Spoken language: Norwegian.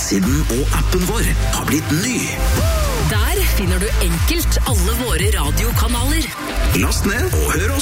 nettsiden og appen vår har blitt ny. Der finner du enkelt alle våre radiokanaler. Last ned og hør